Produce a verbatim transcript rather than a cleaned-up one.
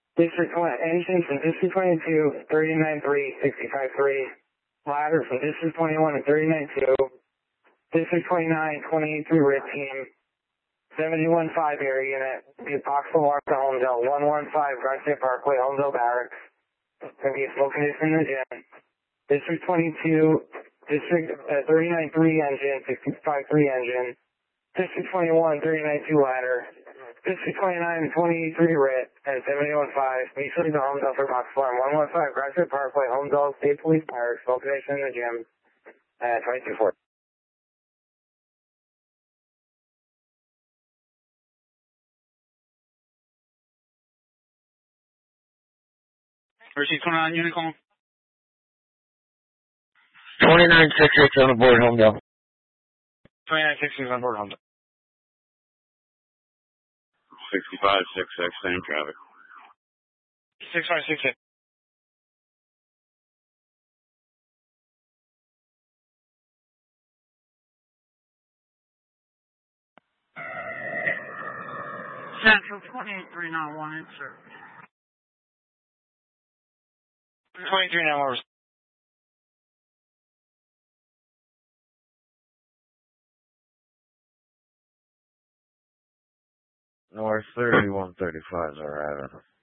District twenty, engine from District twenty-two, thirty-nine three, sixty-five three. Ladder from District twenty-one and thirty-nine two. District twenty-nine, twenty-eight three red team. seventy-one five air unit. Be box alarm to Homedale. one one five Garcia Parkway, Homedale Barracks. Gonna be a smoke condition in the gym. District twenty-two, District uh, thirty-nine three engine, sixty-five three engine. District twenty-one, thirty-nine two ladder. District twenty-nine, twenty-eight three red, and seventy-one five. Be sure to Homedale for box alarm. one one five Garcia Parkway, Homedale State Police Barracks. Smoke condition in the gym. Uh, twenty-two four. Receipt twenty-nine Unicorn. twenty-nine sixty-six on the board, Homedale. twenty-nine sixty on board Homedale. sixty-five six six, same traffic. six five six six. Central twenty-eight three nine one in service. twenty-three now more. North thirty-one thirty-five is alright.